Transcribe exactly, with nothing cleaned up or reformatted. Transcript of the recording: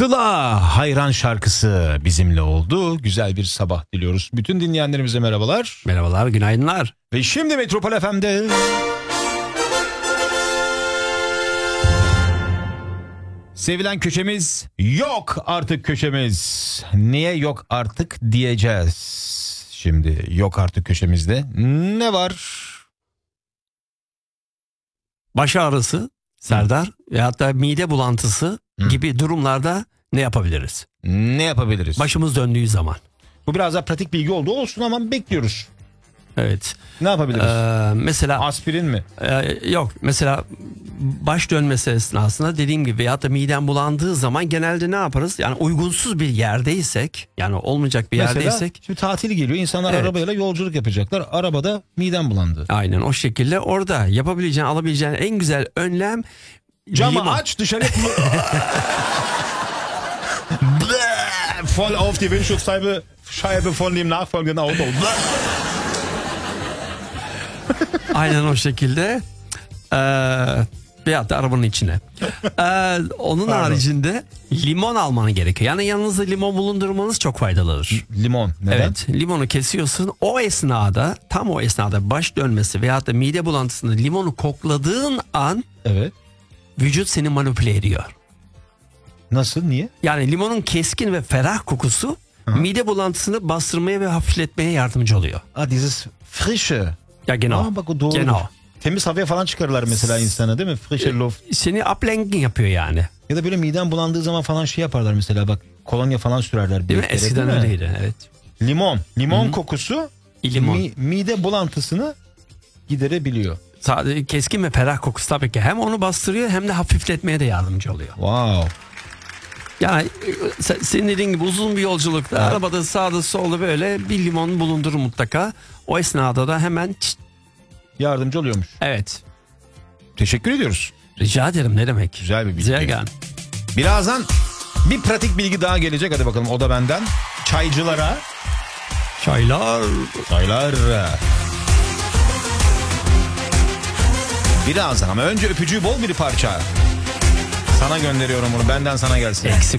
Sıla Hayran şarkısı bizimle oldu. Güzel bir sabah diliyoruz. Bütün dinleyenlerimize merhabalar. Merhabalar, günaydınlar. Ve şimdi Metropol F M'de... Sevilen köşemiz yok artık köşemiz. Niye yok artık diyeceğiz. Şimdi yok artık köşemizde ne var? Baş ağrısı, Serdar, ve hatta mide bulantısı Hı. gibi durumlarda ne yapabiliriz? Ne yapabiliriz? Başımız döndüğü zaman. Bu biraz daha pratik bilgi oldu olsun ama bekliyoruz. Evet. Ne yapabiliriz? Ee, mesela Aspirin mi? e, yok mesela baş dönmesi esnasında dediğim gibi veyahut da midem bulandığı zaman genelde ne yaparız? Yani uygunsuz bir yerdeysek, yani olmayacak bir Mesela yerdeysek. şimdi tatil geliyor, insanlar Evet. arabayla yolculuk yapacaklar. Arabada midem bulandı. Aynen o şekilde orada yapabileceğin, alabileceğin en güzel önlem Camı limon. aç, dışarı voll auf die Windschutzscheibe Scheibe von dem nachfolgenden Auto. Aynen o şekilde. Ee, veyahut da arabanın içine. Ee, onun Pardon. haricinde limon alman gerekiyor. Yani yanınızda limon bulundurmanız çok faydalıdır. Limon. Neden? Evet, limonu kesiyorsun. O esnada, tam o esnada baş dönmesi veyahut da mide bulantısında limonu kokladığın an Evet. vücut seni manipüle ediyor. Nasıl? Niye? Yani limonun keskin ve ferah kokusu Hı. mide bulantısını bastırmaya ve hafifletmeye yardımcı oluyor. Ah, dieses frische. Ya genau. Aa, bak o doğru. Genau. Temiz havaya falan çıkarırlar mesela insana, değil mi? Frische Luft. Seni ablenken yapıyor yani. Ya da böyle midem bulandığı zaman falan şey yaparlar mesela, bak kolonya falan sürerler. Değil mi? bileklere, Eskiden değil mi? öyleydi. Evet. Limon. Limon Hı-hı. kokusu Limon. mi- mide bulantısını giderebiliyor. Sadece keskin ve ferah kokusu tabii ki hem onu bastırıyor hem de hafifletmeye de yardımcı oluyor. Wow. Yani sen- senin dediğin gibi uzun bir yolculukta Evet. arabada sağda solda böyle bir limon bulundurur mutlaka. O esnada da hemen çıt, Yardımcı oluyormuş. evet. Teşekkür ediyoruz. Rica ederim, ne demek. Güzel bir bilgi. Güzel gel. Birazdan bir pratik bilgi daha gelecek. Hadi bakalım, o da benden. Çaycılara. Çaylar. Çaylar. Birazdan ama önce öpücüğü bol bir parça. Sana gönderiyorum bunu, benden sana gelsin. Eksik